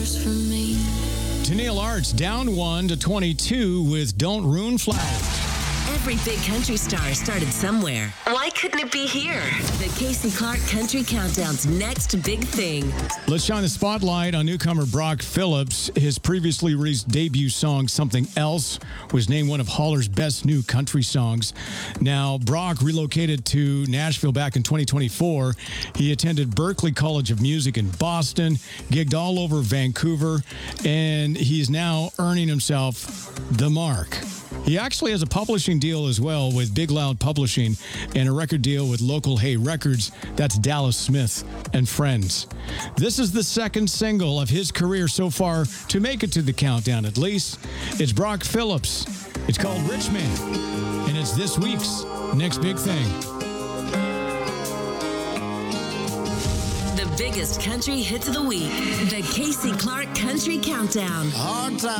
Tennille Arts down 1 to 22 with Don't Ruin Flowers. Every big country star started somewhere. Why couldn't it be here? The Casey Clark Country Countdown's next big thing. Let's shine the spotlight on newcomer Brock Phillips. His previously released debut song, Something Else, was named one of Holler's best new country songs. Now, Brock relocated to Nashville back in 2024. He attended Berklee College of Music in Boston, gigged all over Vancouver, and he's now earning himself the mark. He actually has a publishing deal as well with Big Loud Publishing and a record deal with Local Hay Records. That's Dallas Smith and Friends. This is the second single of his career so far to make it to the countdown at least. It's Brock Phillips. It's called Rich Man, and it's this week's next big thing. The biggest country hits of the week. The Casey Clark Country Countdown. Hard time.